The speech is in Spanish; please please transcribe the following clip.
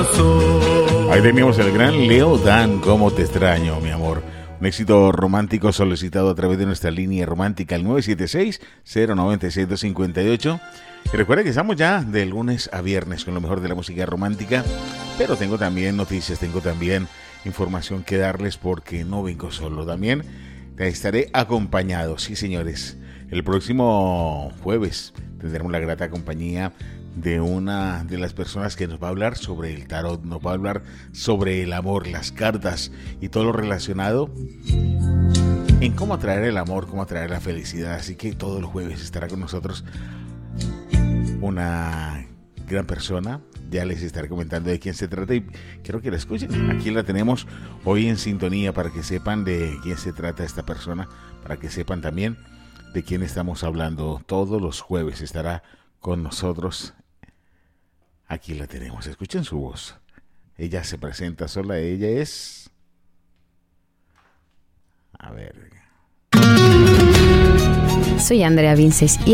Ahí teníamos el gran Leo Dan, ¿cómo te extraño, mi amor? Un éxito romántico solicitado a través de nuestra línea romántica, el 976-096-258. Y recuerda que estamos ya de lunes a viernes con lo mejor de la música romántica, pero tengo también noticias, tengo también información que darles porque no vengo solo. También te estaré acompañado, sí señores. El próximo jueves tendremos la grata compañía de una de las personas que nos va a hablar sobre el tarot, nos va a hablar sobre el amor, las cartas y todo lo relacionado en cómo atraer el amor, cómo atraer la felicidad. Así que todo el jueves estará con nosotros una gran persona. Ya les estaré comentando de quién se trata y quiero que la escuchen. Aquí la tenemos hoy en sintonía para que sepan de quién se trata esta persona, para que sepan también de quién estamos hablando. Todos los jueves estará con nosotros. Aquí la tenemos, escuchen su voz. Ella se presenta sola, ella es... A ver... Soy Andrea Vinces y